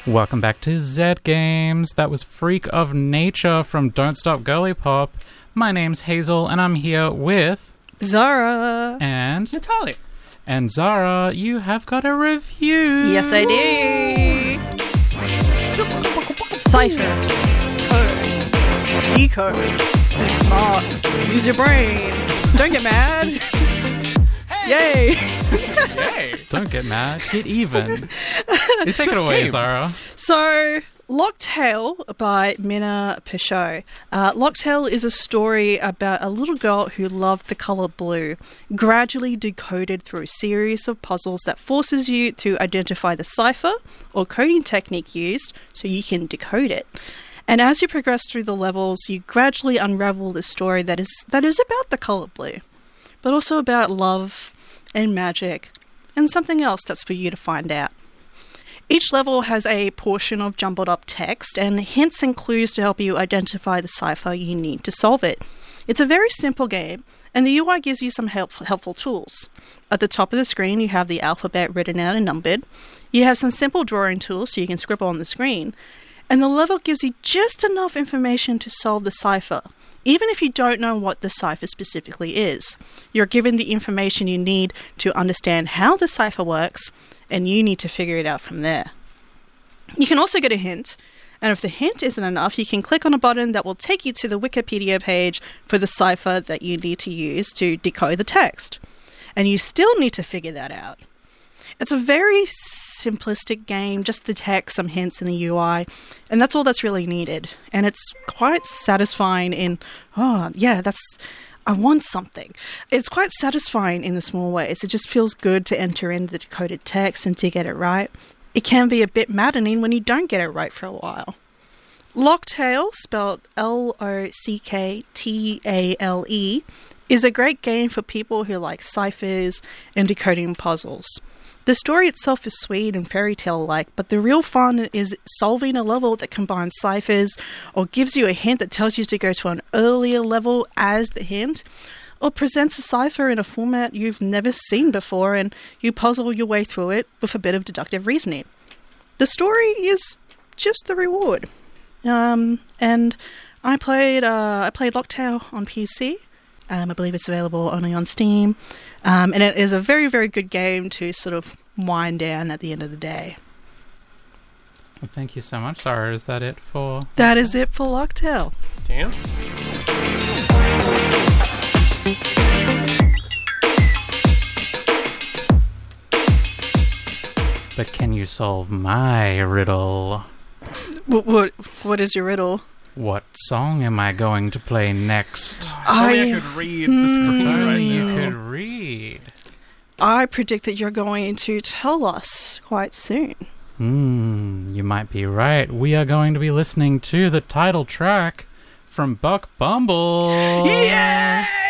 Welcome back to Zed Games. That was Freak of Nature from Don't Stop Girly Pop. My name's Hazel, and I'm here with... Zara. And... Natalia. And Zara, you have got a review. Yes, I do. Ciphers. Codes. Decode. Be smart. Use your brain. Don't get mad. Yay. Hey. Don't get mad. Get even. It's Take it just away, game. Zara. So, Locktail by Minna Pichot. Locktail is a story about a little girl who loved the colour blue, gradually decoded through a series of puzzles that forces you to identify the cipher or coding technique used so you can decode it. And as you progress through the levels, you gradually unravel the story that is about the colour blue, but also about love and magic and something else that's for you to find out. Each level has a portion of jumbled up text and hints and clues to help you identify the cipher you need to solve it. It's a very simple game, and the UI gives you some helpful tools. At the top of the screen, you have the alphabet written out and numbered. You have some simple drawing tools so you can scribble on the screen. And the level gives you just enough information to solve the cipher, even if you don't know what the cipher specifically is. You're given the information you need to understand how the cipher works, and you need to figure it out from there. You can also get a hint, and if the hint isn't enough, you can click on a button that will take you to the Wikipedia page for the cipher that you need to use to decode the text. And you still need to figure that out. It's a very simplistic game, just the text, some hints in the UI, and that's all that's really needed. And it's quite satisfying in, I want something. It's quite satisfying in the small ways. It just feels good to enter in the decoded text and to get it right. It can be a bit maddening when you don't get it right for a while. Locktail, spelled L-O-C-K-T-A-L-E, is a great game for people who like ciphers and decoding puzzles. The story itself is sweet and fairy tale-like, but the real fun is solving a level that combines ciphers or gives you a hint that tells you to go to an earlier level as the hint, or presents a cipher in a format you've never seen before and you puzzle your way through it with a bit of deductive reasoning. The story is just the reward. And I played Locktail on PC. I believe it's available only on Steam. And it is a very, very good game to sort of wind down at the end of the day. Well, thank you so much, Zara. Is that it for... That is it for Locktail. Damn. But can you solve my riddle? What is your riddle? What song am I going to play next? I could read the screen right You now. could read. I predict that you're going to tell us quite soon. You might be right. We are going to be listening to the title track from Buck Bumble. Yeah!